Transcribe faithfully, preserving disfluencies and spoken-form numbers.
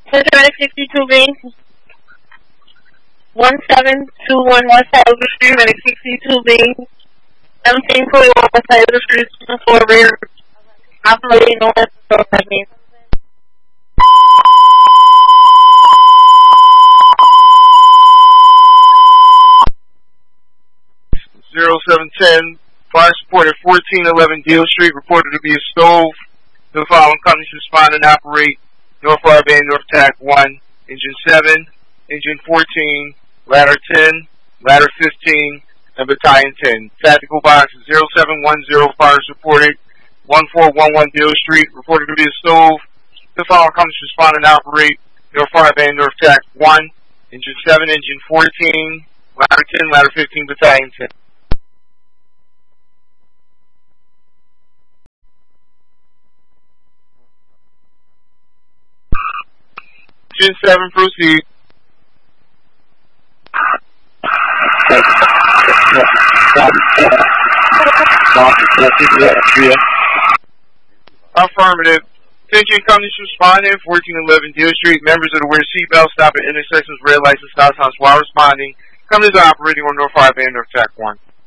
Paramedic sixty-two B. one seven two one West Tyler Street, Medic sixty-two B. seventeen forty-one West Tyler Street, four rear. Operating north, four seventeen. zero seven ten, fire support at fourteen eleven Deal Street, reported to be a stove. The following companies respond and operate: North Fireband, North Tac one, Engine seven, Engine fourteen, Ladder ten, Ladder fifteen, and Battalion ten. Tactical box zero seven one zero, fire supported, one four one one Deal Street, reported to be a stove. The following companies respond and operate: North Fireband, North Tac one, Engine seven, Engine fourteen, Ladder ten, Ladder fifteen, Battalion ten. Engine seven, proceed. Affirmative. Attention companies responding, fourteen eleven Deal Street. Members of the wear seatbelt, stop at intersections, red lights, and stop signs while responding. Companies are operating on North Fireband, North Tac one.